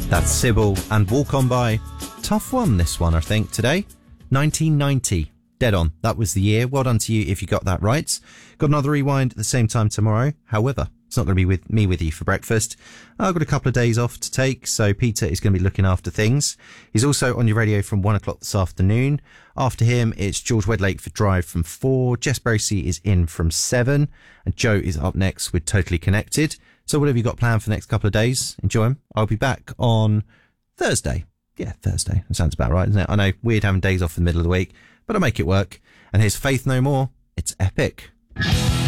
That's Sybil and Walk On By. Tough one, this one, I think, today. 1990. Dead on. That was the year. Well done to you if you got that right. Got another rewind at the same time tomorrow. However, it's not going to be with me with you for breakfast. I've got a couple of days off to take, so Peter is going to be looking after things. He's also on your radio from 1 o'clock this afternoon. After him, it's George Wedlake for Drive from 4. Jess Bracey is in from 7. And Joe is up next with Totally Connected. So whatever you got planned for the next couple of days, enjoy them. I'll be back on Thursday. Yeah, Thursday. That sounds about right, doesn't it? I know, weird having days off in the middle of the week, but I'll make it work. And here's Faith No More. It's epic.